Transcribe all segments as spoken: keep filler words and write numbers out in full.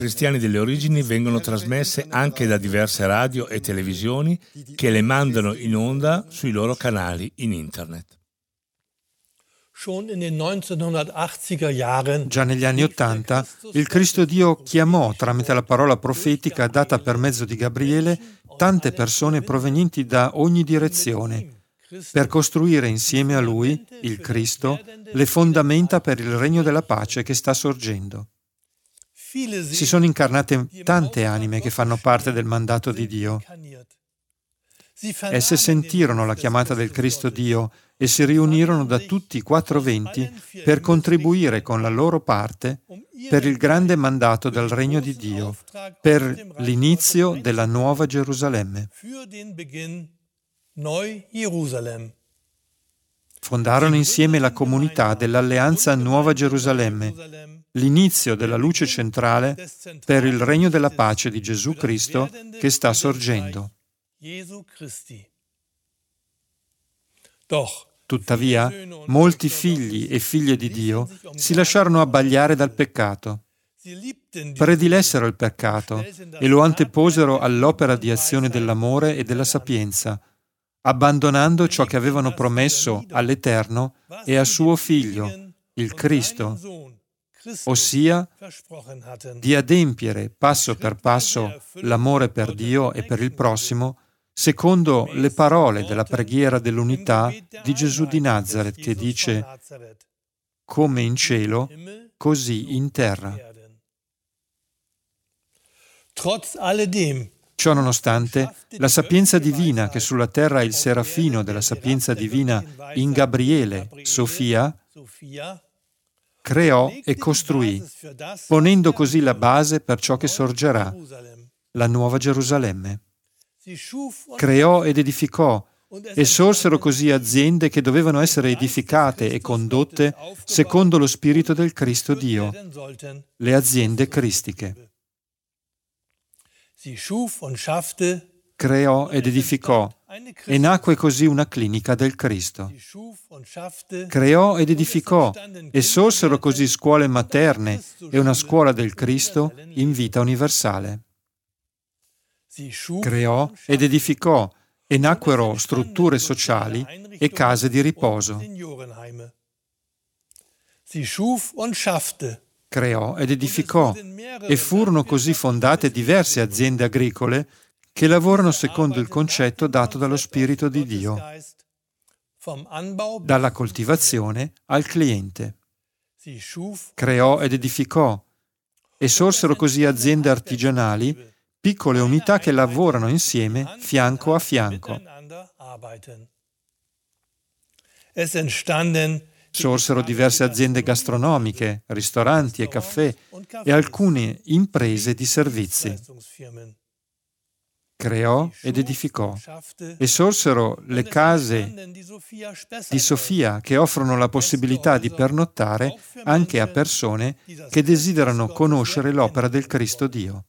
cristiani delle origini vengono trasmesse anche da diverse radio e televisioni che le mandano in onda sui loro canali in internet. Già negli anni Ottanta, il Cristo Dio chiamò tramite la parola profetica data per mezzo di Gabriele tante persone provenienti da ogni direzione per costruire insieme a Lui, il Cristo, le fondamenta per il regno della pace che sta sorgendo. Si sono incarnate tante anime che fanno parte del mandato di Dio. Esse sentirono la chiamata del Cristo Dio e si riunirono da tutti i quattro venti per contribuire con la loro parte per il grande mandato del regno di Dio, per l'inizio della nuova Gerusalemme. Fondarono insieme la comunità dell'Alleanza Nuova Gerusalemme, l'inizio della luce centrale per il regno della pace di Gesù Cristo che sta sorgendo. Tuttavia, molti figli e figlie di Dio si lasciarono abbagliare dal peccato. Predilessero il peccato e lo anteposero all'opera di azione dell'amore e della sapienza, abbandonando ciò che avevano promesso all'Eterno e a suo Figlio, il Cristo, ossia di adempiere passo per passo l'amore per Dio e per il prossimo, secondo le parole della preghiera dell'unità di Gesù di Nazaret, che dice: come in cielo, così in terra. Ciò nonostante, la sapienza divina che sulla terra è il serafino della sapienza divina in Gabriele, Sofia, creò e costruì, ponendo così la base per ciò che sorgerà, la nuova Gerusalemme. Creò ed edificò, e sorsero così aziende che dovevano essere edificate e condotte secondo lo spirito del Cristo Dio, le aziende cristiche. Creò ed edificò, e nacque così una clinica del Cristo. Creò ed edificò, e sorsero così scuole materne e una scuola del Cristo in vita universale. Creò ed edificò, e nacquero strutture sociali e case di riposo. Creò ed edificò, e furono così fondate diverse aziende agricole che lavorano secondo il concetto dato dallo Spirito di Dio, dalla coltivazione al cliente. Creò ed edificò, e sorsero così aziende artigianali, piccole unità che lavorano insieme fianco a fianco. Sorsero diverse aziende gastronomiche, ristoranti e caffè e alcune imprese di servizi. Creò ed edificò, e sorsero le case di Sofia che offrono la possibilità di pernottare anche a persone che desiderano conoscere l'opera del Cristo Dio.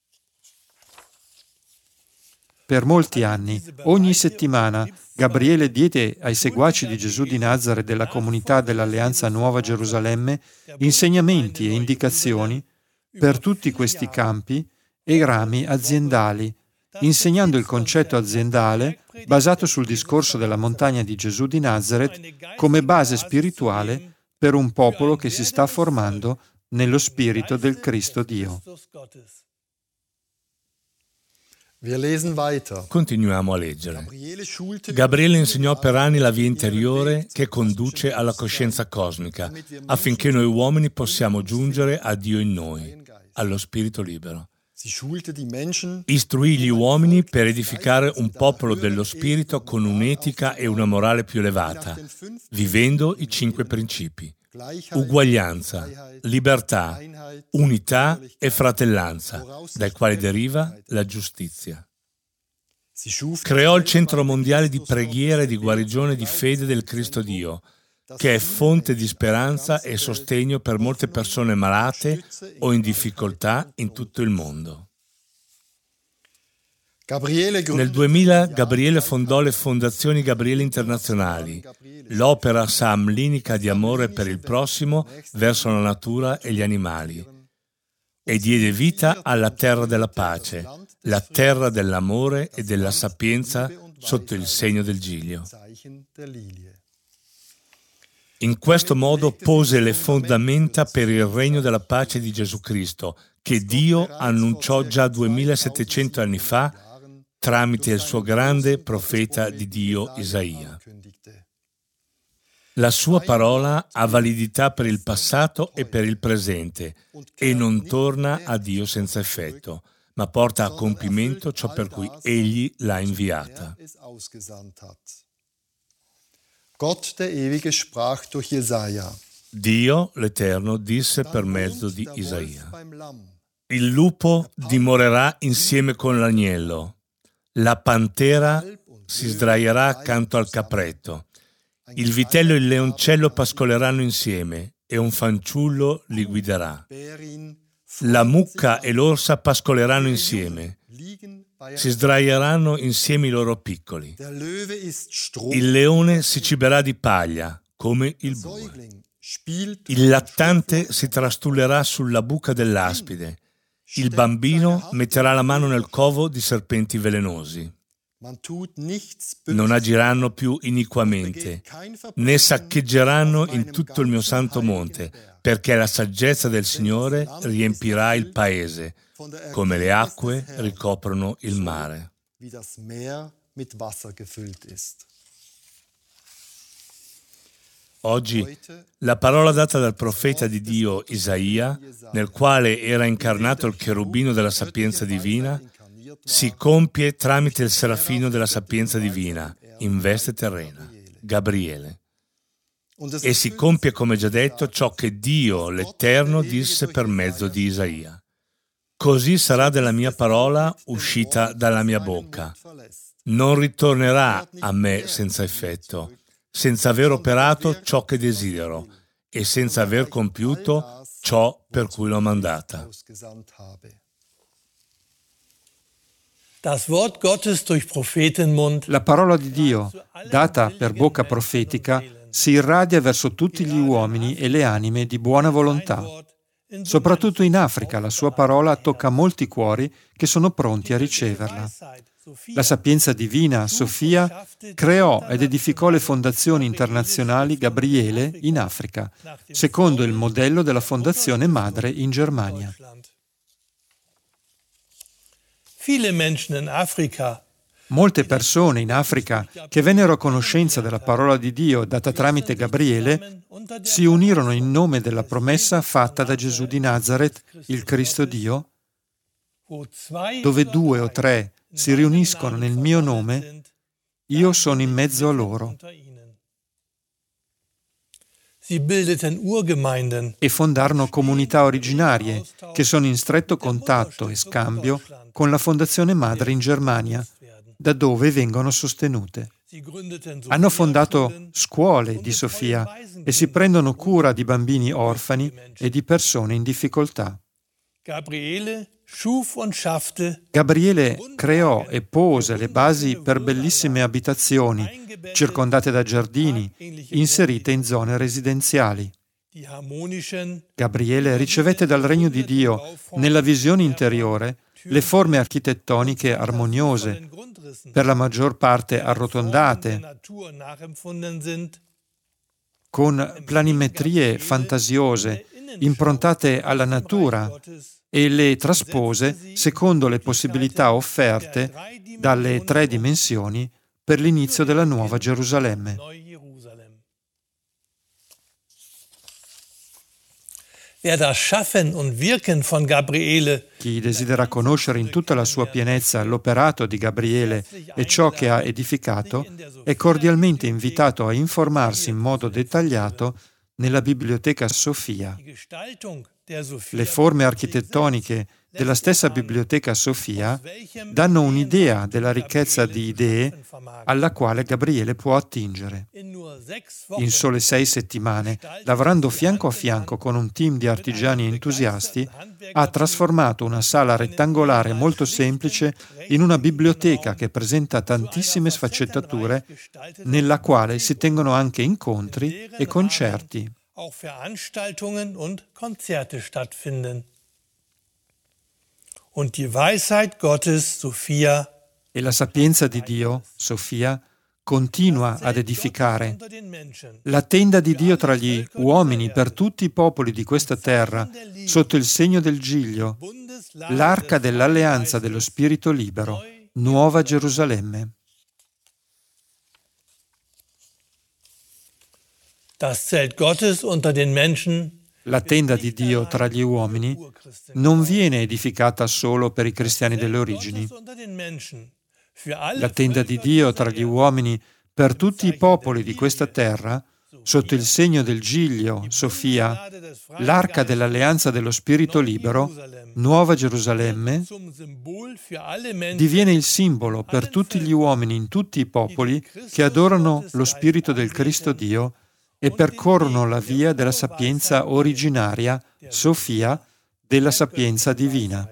Per molti anni, ogni settimana, Gabriele diede ai seguaci di Gesù di Nazaret della comunità dell'Alleanza Nuova Gerusalemme insegnamenti e indicazioni per tutti questi campi e rami aziendali, insegnando il concetto aziendale basato sul discorso della montagna di Gesù di Nazaret come base spirituale per un popolo che si sta formando nello spirito del Cristo Dio. Continuiamo a leggere. Gabriele insegnò per anni la via interiore che conduce alla coscienza cosmica, affinché noi uomini possiamo giungere a Dio in noi, allo spirito libero. Istruì gli uomini per edificare un popolo dello spirito con un'etica e una morale più elevata, vivendo i cinque principi: uguaglianza, libertà, unità e fratellanza, dai quali deriva la giustizia. Creò il centro mondiale di preghiera e di guarigione e di fede del Cristo Dio, che è fonte di speranza e sostegno per molte persone malate o in difficoltà in tutto il mondo. Nel duemila Gabriele fondò le Fondazioni Gabriele Internazionali, l'opera samlinica di amore per il prossimo verso la natura e gli animali. e diede vita alla terra della pace, la terra dell'amore e della sapienza sotto il segno del Giglio. In questo modo pose le fondamenta per il regno della pace di Gesù Cristo, che Dio annunciò già duemilasettecento anni fa tramite il suo grande profeta di Dio Isaia. La sua parola ha validità per il passato e per il presente e non torna a Dio senza effetto, ma porta a compimento ciò per cui Egli l'ha inviata. Gott der Ewige sprach durch Jesaja. Dio, l'Eterno, disse per mezzo di Isaia: il lupo dimorerà insieme con l'agnello, la pantera si sdraierà accanto al capretto, il vitello e il leoncello pascoleranno insieme e un fanciullo li guiderà. La mucca e l'orsa pascoleranno insieme, si sdraieranno insieme i loro piccoli. Il leone si ciberà di paglia, come il bue. Il lattante si trastullerà sulla buca dell'aspide. Il bambino metterà la mano nel covo di serpenti velenosi. Non agiranno più iniquamente, né saccheggeranno in tutto il mio santo monte, perché la saggezza del Signore riempirà il paese, come le acque ricoprono il mare. Oggi la parola data dal profeta di Dio Isaia, nel quale era incarnato il cherubino della sapienza divina, si compie tramite il serafino della sapienza divina, in veste terrena, Gabriele. E si compie, come già detto, ciò che Dio, l'Eterno, disse per mezzo di Isaia. Così sarà della mia parola uscita dalla mia bocca. Non ritornerà a me senza effetto, senza aver operato ciò che desidero e senza aver compiuto ciò per cui l'ho mandata. La parola di Dio, data per bocca profetica, si irradia verso tutti gli uomini e le anime di buona volontà. Soprattutto in Africa la sua parola tocca molti cuori che sono pronti a riceverla. La sapienza divina, Sofia, creò ed edificò le fondazioni internazionali Gabriele in Africa, secondo il modello della fondazione madre in Germania. Molte persone in Africa che vennero a conoscenza della parola di Dio data tramite Gabriele si unirono in nome della promessa fatta da Gesù di Nazaret, il Cristo Dio, dove due o tre si riuniscono nel mio nome, io sono in mezzo a loro. E fondarono comunità originarie che sono in stretto contatto e scambio con la fondazione madre in Germania, da dove vengono sostenute. Hanno fondato scuole di Sofia e si prendono cura di bambini orfani e di persone in difficoltà. Gabriele creò e pose le basi per bellissime abitazioni, circondate da giardini, inserite in zone residenziali. Gabriele ricevette dal regno di Dio, nella visione interiore, le forme architettoniche armoniose, per la maggior parte arrotondate, con planimetrie fantasiose, improntate alla natura, e le traspose secondo le possibilità offerte dalle tre dimensioni per l'inizio della Nuova Gerusalemme. Chi desidera conoscere in tutta la sua pienezza l'operato di Gabriele e ciò che ha edificato, è cordialmente invitato a informarsi in modo dettagliato nella Biblioteca Sofia. Le forme architettoniche della stessa Biblioteca Sofia danno un'idea della ricchezza di idee alla quale Gabriele può attingere. In sole sei settimane, lavorando fianco a fianco con un team di artigiani entusiasti, ha trasformato una sala rettangolare molto semplice in una biblioteca che presenta tantissime sfaccettature, nella quale si tengono anche incontri e concerti. Auch Veranstaltungen und Konzerte stattfinden. und die Weisheit Gottes, Sophia, e la sapienza di Dio, Sofia, continua ad edificare. La tenda di Dio tra gli uomini per tutti i popoli di questa terra, sotto il segno del Giglio, l'arca dell'alleanza dello Spirito libero, Nuova Gerusalemme. Das Zelt Gottes unter den Menschen, La tenda di Dio tra gli uomini non viene edificata solo per i cristiani delle origini. La tenda di Dio tra gli uomini per tutti i popoli di questa terra, sotto il segno del Giglio, Sofia, l'arca dell'alleanza dello Spirito libero, Nuova Gerusalemme, diviene il simbolo per tutti gli uomini in tutti i popoli che adorano lo Spirito del Cristo Dio e percorrono la via della sapienza originaria, Sofia, della sapienza divina.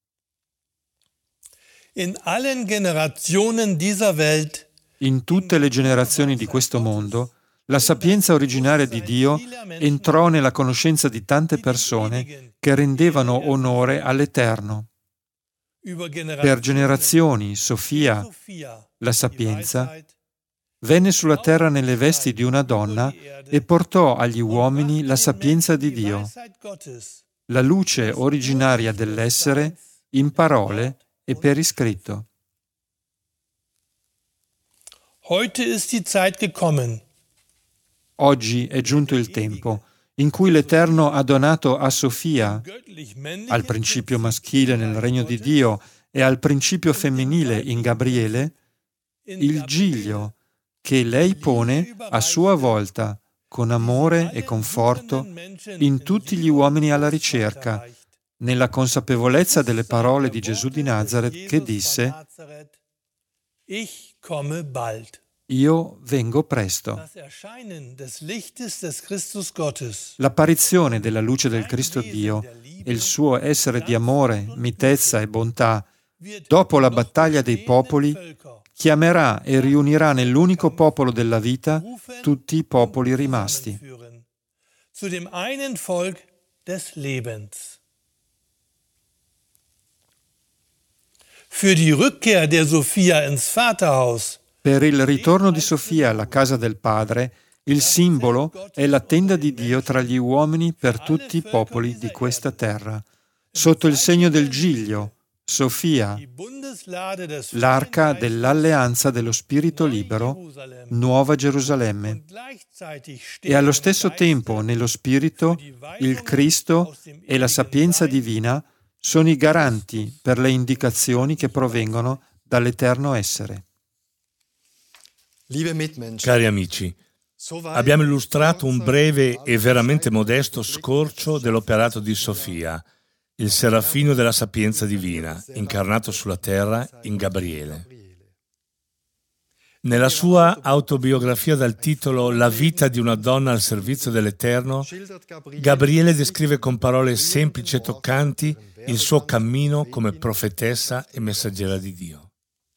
in allen Generationen dieser Welt, In tutte le generazioni di questo mondo, la sapienza originaria di Dio entrò nella conoscenza di tante persone che rendevano onore all'Eterno. Per generazioni, Sofia, la sapienza, venne sulla terra nelle vesti di una donna e portò agli uomini la sapienza di Dio, la luce originaria dell'essere, in parole e per iscritto. heute ist die Zeit gekommen, Oggi è giunto il tempo in cui l'Eterno ha donato a Sofia, al principio maschile nel regno di Dio e al principio femminile in Gabriele, il giglio che lei pone a sua volta con amore e conforto in tutti gli uomini alla ricerca, nella consapevolezza delle parole di Gesù di Nazaret che disse: ich komme bald. Io vengo presto. Das Erscheinen des Lichtes des Christus Gottes L'apparizione della luce del Cristo Dio e il suo essere di amore, mitezza e bontà, dopo la battaglia dei popoli, chiamerà e riunirà nell'unico popolo della vita tutti i popoli rimasti. zu dem einen Volk des Lebens. Für die Rückkehr der Sophia ins Vaterhaus Per il ritorno di Sofia alla casa del Padre, il simbolo è la tenda di Dio tra gli uomini per tutti i popoli di questa terra. Sotto il segno del Giglio, Sofia, l'arca dell'alleanza dello Spirito libero, Nuova Gerusalemme. E allo stesso tempo, nello Spirito, il Cristo e la sapienza divina sono i garanti per le indicazioni che provengono dall'eterno essere. Cari amici, abbiamo illustrato un breve e veramente modesto scorcio dell'operato di Sofia, il serafino della sapienza divina, incarnato sulla terra in Gabriele. Nella sua autobiografia dal titolo La vita di una donna al servizio dell'Eterno, Gabriele descrive con parole semplici e toccanti il suo cammino come profetessa e messaggera di Dio.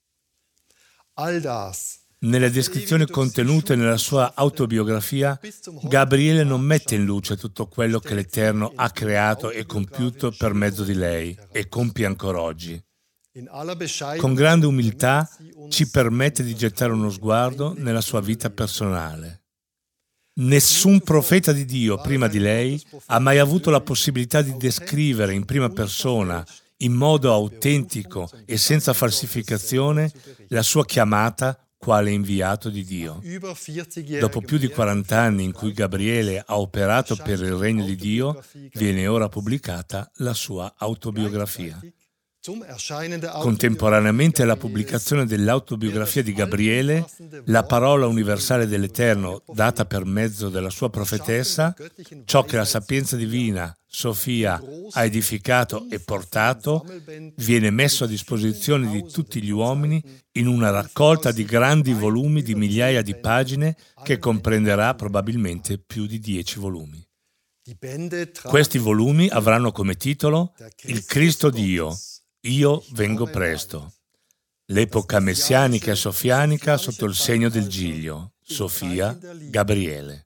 Nelle descrizioni contenute nella sua autobiografia, Gabriele non mette in luce tutto quello che l'Eterno ha creato e compiuto per mezzo di lei e compie ancora oggi. Con grande umiltà ci permette di gettare uno sguardo nella sua vita personale. Nessun profeta di Dio prima di lei ha mai avuto la possibilità di descrivere in prima persona, in modo autentico e senza falsificazione, la sua chiamata quale inviato di Dio. Dopo più di quaranta anni in cui Gabriele ha operato per il regno di Dio, viene ora pubblicata la sua autobiografia. Contemporaneamente alla pubblicazione dell'autobiografia di Gabriele, la parola universale dell'Eterno data per mezzo della sua profetessa, ciò che la sapienza divina, Sofia, ha edificato e portato, viene messo a disposizione di tutti gli uomini in una raccolta di grandi volumi di migliaia di pagine che comprenderà probabilmente più di dieci volumi. Questi volumi avranno come titolo Il Cristo Dio. Io vengo presto. L'epoca messianica e sofianica sotto il segno del Giglio. Sofia, Gabriele.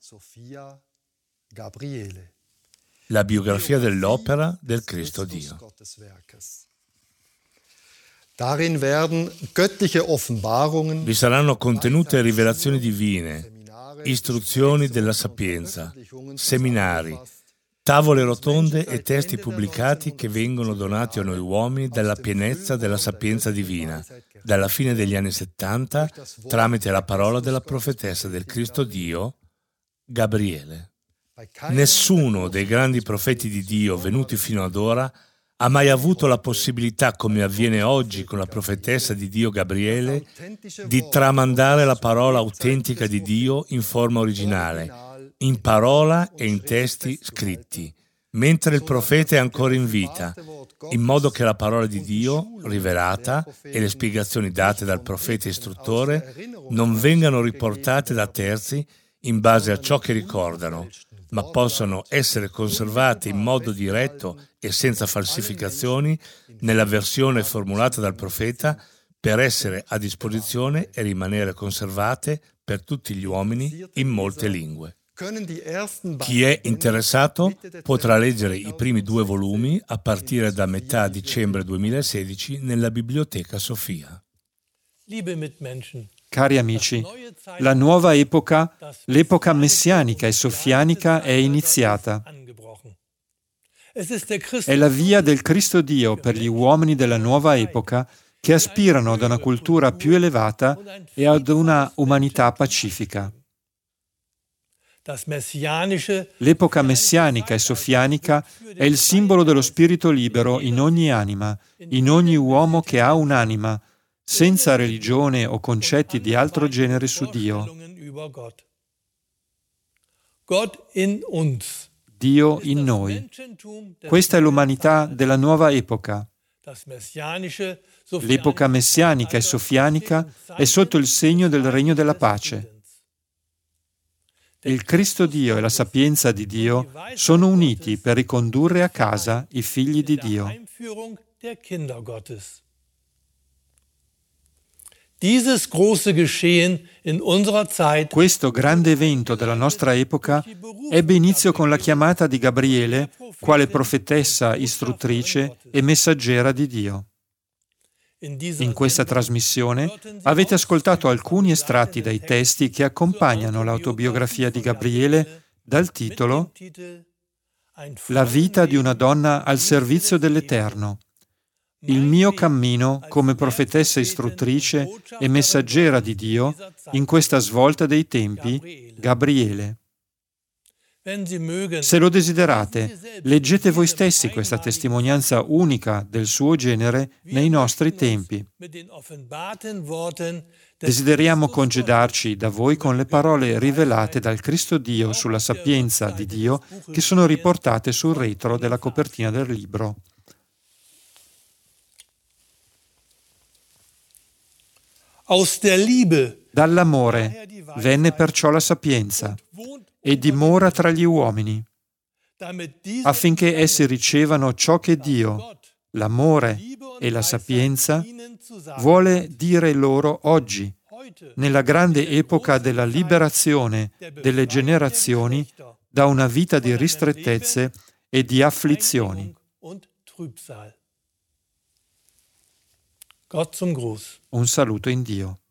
La biografia dell'opera del Cristo Dio. Darin werden göttliche Offenbarungen, Vi saranno contenute rivelazioni divine, istruzioni della sapienza, seminari, tavole rotonde e testi pubblicati che vengono donati a noi uomini dalla pienezza della sapienza divina, dalla fine degli anni settanta, tramite la parola della profetessa del Cristo Dio, Gabriele. Nessuno dei grandi profeti di Dio venuti fino ad ora ha mai avuto la possibilità, come avviene oggi con la profetessa di Dio Gabriele, di tramandare la parola autentica di Dio in forma originale, in parola e in testi scritti, mentre il profeta è ancora in vita, in modo che la parola di Dio, rivelata, e le spiegazioni date dal profeta istruttore non vengano riportate da terzi in base a ciò che ricordano, ma possano essere conservate in modo diretto e senza falsificazioni nella versione formulata dal profeta per essere a disposizione e rimanere conservate per tutti gli uomini in molte lingue. Chi è interessato potrà leggere i primi due volumi a partire da metà dicembre duemilasedici nella Biblioteca Sofia. Cari amici, la nuova epoca, l'epoca messianica e sofianica è iniziata. È la via del Cristo Dio per gli uomini della nuova epoca che aspirano ad una cultura più elevata e ad una umanità pacifica. L'epoca messianica e sofianica è il simbolo dello spirito libero in ogni anima, in ogni uomo che ha un'anima, senza religione o concetti di altro genere su Dio. Dio in noi. Questa è l'umanità della nuova epoca. L'epoca messianica e sofianica è sotto il segno del regno della pace. Il Cristo Dio e la sapienza di Dio sono uniti per ricondurre a casa i figli di Dio. Questo grande evento della nostra epoca ebbe inizio con la chiamata di Gabriele quale profetessa, istruttrice e messaggera di Dio. In questa trasmissione avete ascoltato alcuni estratti dai testi che accompagnano l'autobiografia di Gabriele dal titolo La vita di una donna al servizio dell'Eterno. Il mio cammino come profetessa istruttrice e messaggera di Dio in questa svolta dei tempi, Gabriele. Se lo desiderate, leggete voi stessi questa testimonianza unica del suo genere nei nostri tempi. Desideriamo congedarci da voi con le parole rivelate dal Cristo Dio sulla sapienza di Dio che sono riportate sul retro della copertina del libro. Dall'amore venne perciò la sapienza e dimora tra gli uomini, affinché essi ricevano ciò che Dio, l'amore e la sapienza, vuole dire loro oggi, nella grande epoca della liberazione delle generazioni da una vita di ristrettezze e di afflizioni. Un saluto in Dio.